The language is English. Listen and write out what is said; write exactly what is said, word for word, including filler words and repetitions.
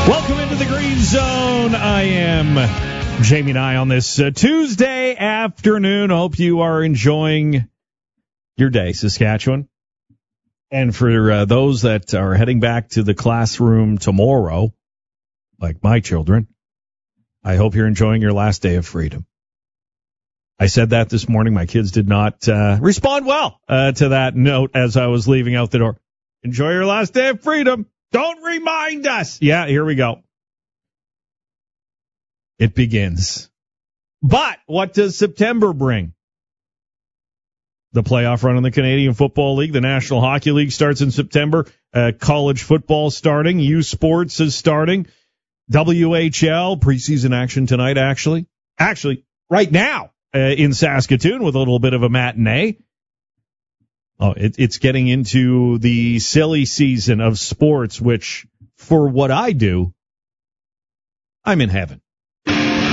Welcome into the Green Zone. I am Jamie Nye on this uh, Tuesday afternoon. Hope you are enjoying your day, Saskatchewan. And for uh, those that are heading back to the classroom tomorrow, like my children, I hope you're enjoying your last day of freedom. I said that this morning. My kids did not uh, respond well uh, to that note as I was leaving out the door. Enjoy your last day of freedom. Don't remind us. Yeah, here we go. It begins. But what does September bring? The playoff run in the Canadian Football League. The National Hockey League starts in September. Uh, college football starting. U Sports is starting. W H L preseason action tonight, actually. Actually, right now uh, in Saskatoon with a little bit of a matinee. Oh, it, it's getting into the silly season of sports, which, for what I do, I'm in heaven.